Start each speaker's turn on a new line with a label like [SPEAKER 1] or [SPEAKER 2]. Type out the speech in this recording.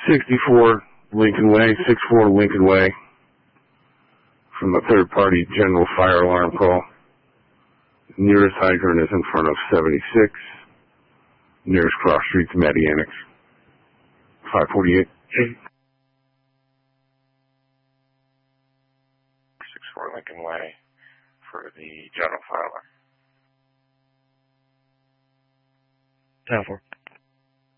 [SPEAKER 1] 64 Lincoln Way, 64 Lincoln Way, from a third-party general fire alarm call. Nearest hydrant is in front of 76. Nearest cross street's Medianics. 548.
[SPEAKER 2] 64 Lincoln Way for the general fire alarm.
[SPEAKER 3] 10-4.